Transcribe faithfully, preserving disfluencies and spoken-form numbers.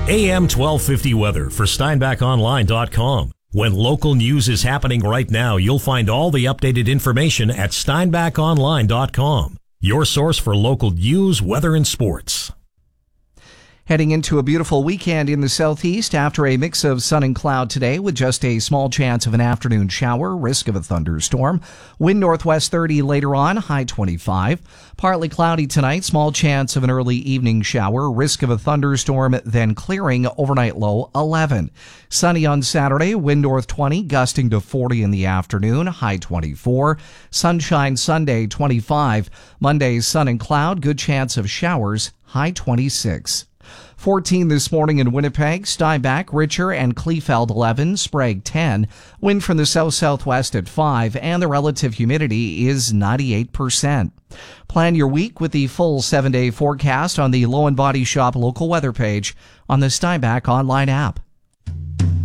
A M twelve fifty weather for Steinbach Online dot com. When local news is happening right now, you'll find all the updated information at Steinbach Online dot com. Your source for local news, weather, and sports. Heading into a beautiful weekend in the southeast after a mix of sun and cloud today with just a small chance of an afternoon shower, risk of a thunderstorm. Wind northwest thirty later on, high twenty-five. Partly cloudy tonight, small chance of an early evening shower, risk of a thunderstorm, then clearing, overnight low eleven. Sunny on Saturday, wind north twenty, gusting to forty in the afternoon, high twenty-four. Sunshine Sunday, twenty-five. Monday, sun and cloud, good chance of showers, high twenty-six. fourteen this morning in Winnipeg, Steinbach, Richer, and Kleefeld eleven, Sprague ten. Wind from the south-southwest at five, and the relative humidity is ninety-eight percent. Plan your week with the full seven-day forecast on the Low and Body Shop local weather page on the Steinbach Online app.